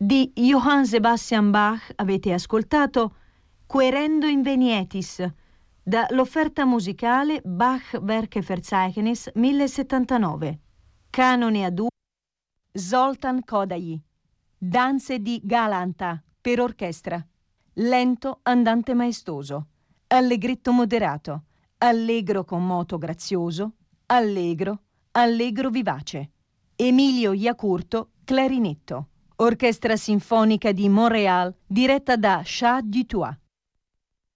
Di Johann Sebastian Bach avete ascoltato Querendo Invenietis, dall'offerta musicale Bach Werkverzeichnis 1079, Canone a due, Zoltán Kodály, Danze di Galanta per orchestra, lento andante maestoso, allegretto moderato, allegro con moto grazioso, allegro vivace. Emilio Iacurto, clarinetto. Orchestra Sinfonica di Montréal, diretta da Charles Dutoit.